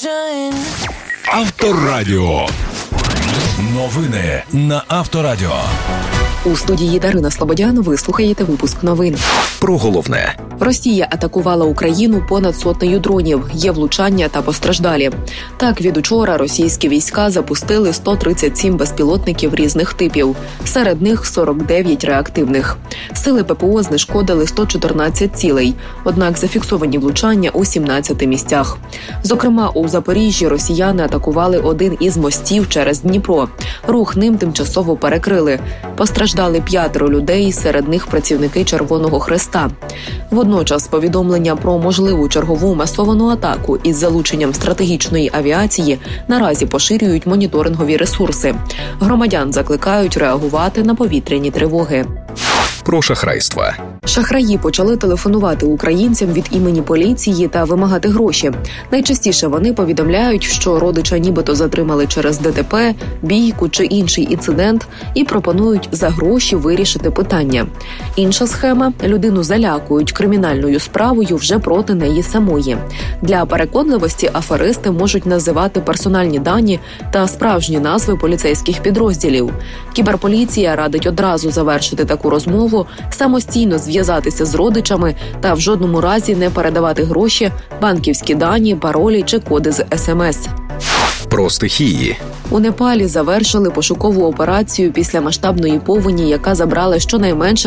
Авторадіо. Новини на Авторадіо. У студії Дарина Слободян ви слухаєте випуск новин. Про головне. Росія атакувала Україну понад сотнею дронів. Є влучання та постраждалі. Так, від учора російські війська запустили 137 безпілотників різних типів. Серед них 49 реактивних. Сили ППО знешкодили 114 цілей. Однак зафіксовані влучання у 17 місцях. Зокрема, у Запоріжжі росіяни атакували один із мостів через Дніпро. Рух ним тимчасово перекрили. Постраждали 5 людей, серед них працівники Червоного Хреста. Водночас повідомлення про можливу чергову масовану атаку із залученням стратегічної авіації наразі поширюють моніторингові ресурси. Громадян закликають реагувати на повітряні тривоги. Про шахрайство. Шахраї почали телефонувати українцям від імені поліції та вимагати гроші. Найчастіше вони повідомляють, що родича нібито затримали через ДТП, бійку чи інший інцидент і пропонують за гроші вирішити питання. Інша схема – людину залякують кримінальною справою вже проти неї самої. Для переконливості аферисти можуть називати персональні дані та справжні назви поліцейських підрозділів. Кіберполіція радить одразу завершити таку розмову, самостійно зв'язатися з родичами та в жодному разі не передавати гроші, банківські дані, паролі чи коди з СМС. Про стихії. У Непалі завершили пошукову операцію після масштабної повені, яка забрала щонайменше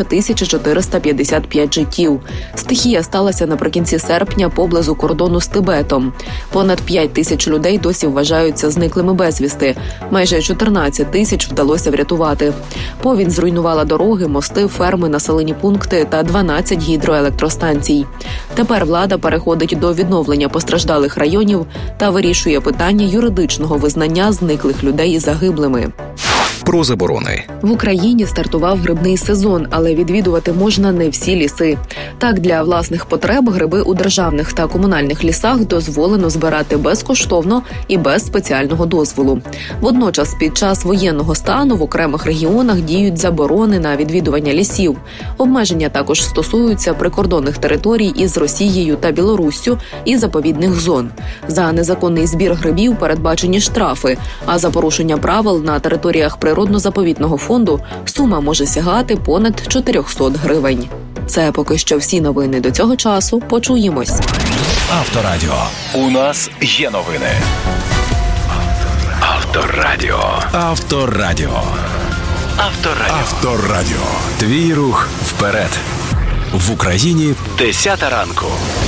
1455 життів. Стихія сталася наприкінці серпня поблизу кордону з Тибетом. Понад 5 тисяч людей досі вважаються зниклими безвісти. Майже 14 тисяч вдалося врятувати. Повінь зруйнувала дороги, мости, ферми, населені пункти та 12 гідроелектростанцій. Тепер влада переходить до відновлення постраждалих районів та вирішує питання юридичного визнання зниклих людей загиблими. Про заборони. В Україні стартував грибний сезон, але відвідувати можна не всі ліси. Так, для власних потреб гриби у державних та комунальних лісах дозволено збирати безкоштовно і без спеціального дозволу. Водночас, під час воєнного стану в окремих регіонах діють заборони на відвідування лісів. Обмеження також стосуються прикордонних територій із Росією та Білоруссю і заповідних зон. За незаконний збір грибів передбачені штрафи, а за порушення правил на територіях природно-заповідного фонду сума може сягати понад 400 гривень. Це поки що всі новини до цього часу. Почуємось. Авторадіо. У нас є новини. Авторадіо. Авторадіо. Авторадіо. Авторадіо. Твій рух вперед. В Україні 10 ранку.